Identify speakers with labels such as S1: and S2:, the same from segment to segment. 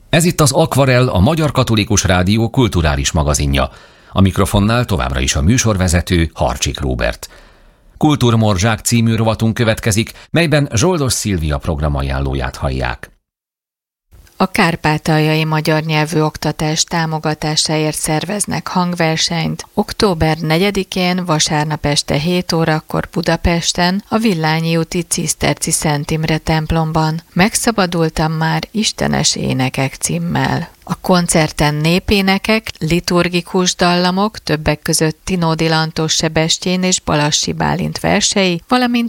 S1: Ez itt az Akvarell, a Magyar Katolikus Rádió kulturális magazinja. A mikrofonnál továbbra is a műsorvezető, Harcsik Róbert. Kultúrmorzsák című rovatunk következik, melyben Zsoldos Szilvia programajánlóját hallják.
S2: A kárpátaljai magyar nyelvű oktatás támogatásáért szerveznek hangversenyt október 4-én vasárnap este 7 órakor Budapesten, a Villányi úti Ciszterci Szent Imre templomban. Megszabadultam már Istenes énekek címmel. A koncerten népénekek, liturgikus dallamok, többek között Tinódi Lantos Sebestyén és Balassi Bálint versei, valamint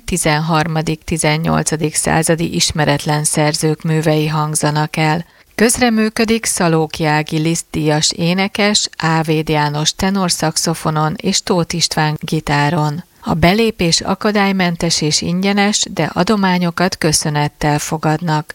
S2: 13.-18. századi ismeretlen szerzők művei hangzanak el. Közreműködik Szalóki Ági Liszt-díjas énekes, Ávéd János tenorszaxofonon és Tóth István gitáron. A belépés akadálymentes és ingyenes, de adományokat köszönettel fogadnak.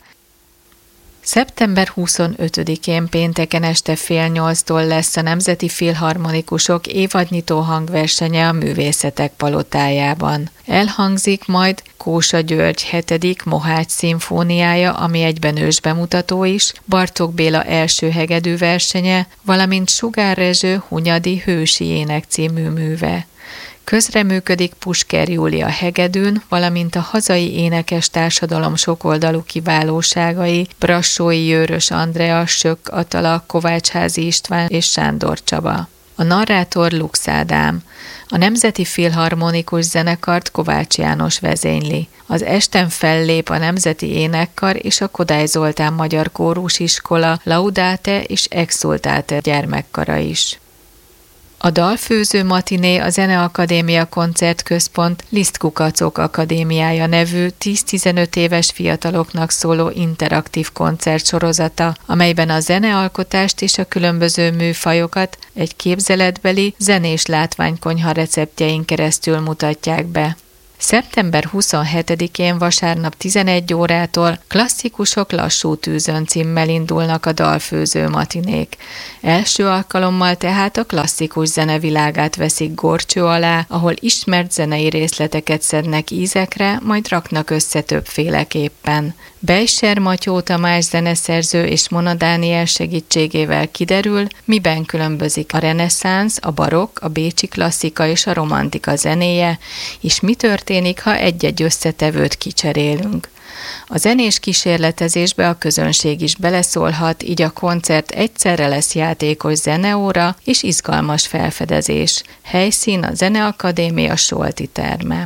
S2: Szeptember 25-én pénteken este 7:30-tól lesz a Nemzeti Filharmonikusok évadnyitó hangversenye a Művészetek Palotájában. Elhangzik majd Kósa György 7. Mohács szimfóniája, ami egyben ősbemutató is, Bartók Béla első hegedű versenye, valamint Sugár Rezső Hunyadi Hősi ének című műve. Közreműködik Pusker Júlia hegedűn, valamint a hazai énekes társadalom sokoldalú kiválóságai Brassói Jőrös Andrea, Sök Atala, Kovácsházi István és Sándor Csaba. A narrátor Lux Ádám. A Nemzeti Filharmonikus Zenekart Kovács János vezényli. Az esten fellép a Nemzeti Énekkar és a Kodály Zoltán Magyar Kórusiskola Laudate és Exultate gyermekkara is. A dalfőző matiné a Zeneakadémia Koncertközpont Liszt Kukacok Akadémiája nevű 10-15 éves fiataloknak szóló interaktív koncertsorozata, amelyben a zenealkotást és a különböző műfajokat egy képzeletbeli zenés látványkonyha receptjein keresztül mutatják be. Szeptember 27-én vasárnap 11 órától Klasszikusok lassú tűzön címmel indulnak a dalfőző matinék. Első alkalommal tehát a klasszikus zene világát veszik górcső alá, ahol ismert zenei részleteket szednek ízekre, majd raknak össze többféleképpen. Bejser Matyó Tamás zeneszerző és Mona Dániel segítségével kiderül, miben különbözik a reneszánsz, a barokk, a bécsi klasszika és a romantika zenéje, és mi történik, ha egy-egy összetevőt kicserélünk. A zenés kísérletezésbe a közönség is beleszólhat, így a koncert egyszerre lesz játékos zeneóra és izgalmas felfedezés. Helyszín a Zeneakadémia Solti terme.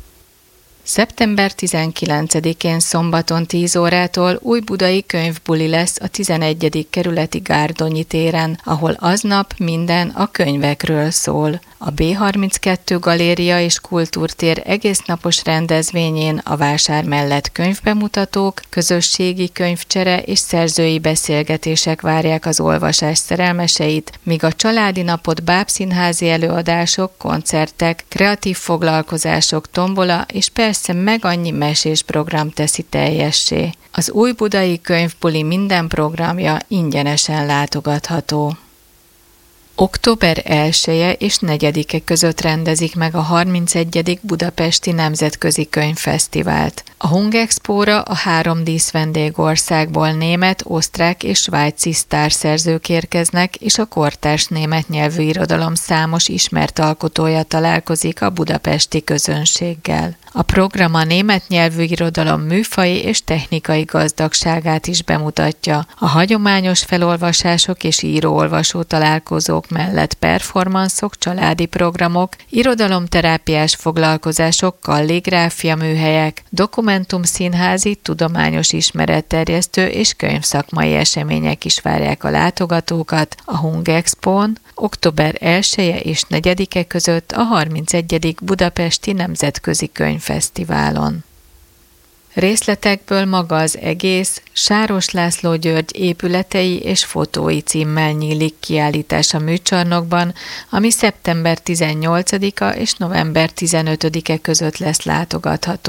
S2: Szeptember 19-én szombaton 10 órától újbudai könyvbuli lesz a 11. kerületi Gárdonyi téren, ahol aznap minden a könyvekről szól. A B32 galéria és kultúrtér egésznapos rendezvényén a vásár mellett könyvbemutatók, közösségi könyvcsere és szerzői beszélgetések várják az olvasás szerelmeseit, míg a családi napot bábszínházi előadások, koncertek, kreatív foglalkozások, tombola és persze meg annyi mesés program teszi teljessé. Az újbudai könyvbuli minden programja ingyenesen látogatható. Október 1-e és 4-e között rendezik meg a 31. Budapesti Nemzetközi Könyvfesztivált. A Hungexpóra a 3 díszvendégországból német, osztrák és svájci sztárszerzők érkeznek, és a kortárs német nyelvű irodalom számos ismert alkotója találkozik a budapesti közönséggel. A program a német nyelvű irodalom műfaji és technikai gazdagságát is bemutatja. A hagyományos felolvasások és író-olvasó találkozók mellett performanszok, családi programok, irodalomterápiás foglalkozások, kalligráfia műhelyek, dokumentumszínházi, tudományos ismeretterjesztő és könyvszakmai események is várják a látogatókat a Hungexpón, október 1-e és 4-e között a 31. Budapesti Nemzetközi Könyvfesztiválon. Részletekből maga az egész Sáros László György épületei és fotói címmel nyílik kiállítás a műcsarnokban, ami szeptember 18-a és november 15-e között lesz látogatható.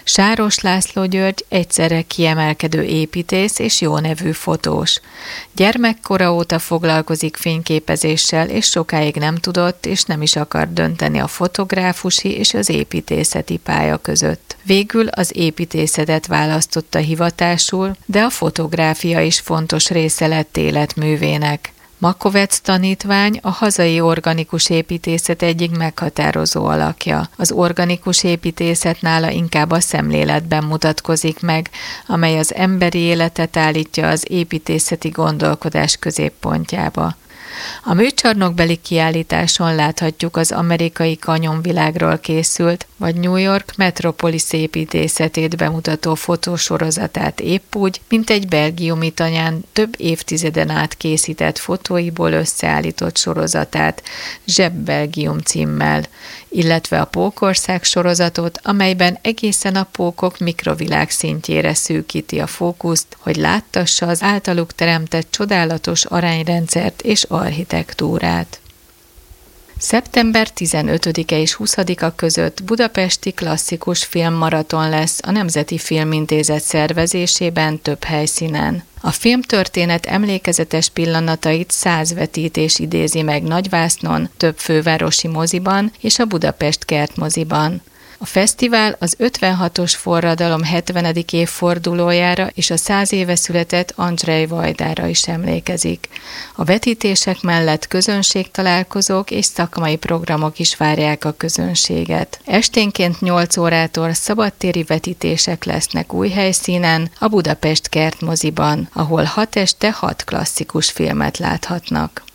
S2: Sáros László György egyszerre kiemelkedő építész és jó nevű fotós. Gyermekkora óta foglalkozik fényképezéssel, és sokáig nem tudott és nem is akart dönteni a fotográfusi és az építészeti pálya között. Végül az építészetet választotta hivatásul, de a fotográfia is fontos része lett életművének. Makovecz tanítvány a hazai organikus építészet egyik meghatározó alakja. Az organikus építészet nála inkább a szemléletben mutatkozik meg, amely az emberi életet állítja az építészeti gondolkodás középpontjába. A műcsarnokbeli kiállításon láthatjuk az amerikai kanyonvilágról készült, vagy New York Metropolis építészetét bemutató fotósorozatát épp úgy, mint egy belgiumi tanyán több évtizeden át készített fotóiból összeállított sorozatát, Zseb-Belgium címmel, illetve a Pókország sorozatot, amelyben egészen a pókok mikrovilág szintjére szűkíti a fókuszt, hogy láttassa az általuk teremtett csodálatos arányrendszert és architektúrát. Szeptember 15-e és 20-a között budapesti klasszikus filmmaraton lesz a Nemzeti Filmintézet szervezésében több helyszínen. A filmtörténet emlékezetes pillanatait 100 vetítés idézi meg Nagyvásznon, több fővárosi moziban és a Budapest Kertmoziban. A fesztivál az 56-os forradalom 70. évfordulójára és a 100 éve született Andrzej Vajdára is emlékezik. A vetítések mellett közönségtalálkozók és szakmai programok is várják a közönséget. Esténként 8 órától szabadtéri vetítések lesznek új helyszínen, a Budapest Kertmoziban, ahol 6 este 6 klasszikus filmet láthatnak.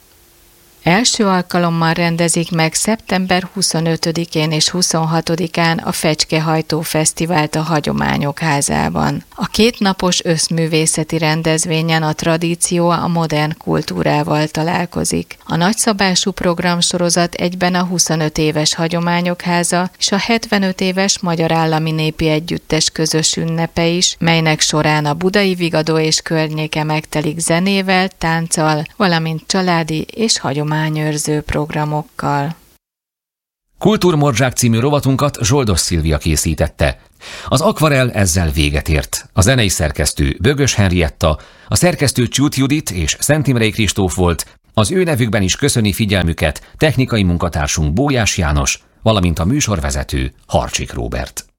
S2: Első alkalommal rendezik meg szeptember 25-én és 26-án a Fecskehajtó Fesztivált a Hagyományok Házában. A 2 napos összművészeti rendezvényen a tradíció a modern kultúrával találkozik. A nagyszabású programsorozat egyben a 25 éves Hagyományok Háza és a 75 éves Magyar Állami Népi Együttes közös ünnepe is, melynek során a budai Vigadó és környéke megtelik zenével, tánccal, valamint családi és hagyományőrző programokkal.
S1: Kultúrmorzsák című rovatunkat Zsoldos Szilvia készítette. Az akvarell ezzel véget ért. A zenei szerkesztő Bögös Henrietta, a szerkesztő Csuth Judit és Szent Imrei Kristóf volt, az ő nevükben is köszöni figyelmüket technikai munkatársunk Bójás János, valamint a műsorvezető Harcsik Róbert.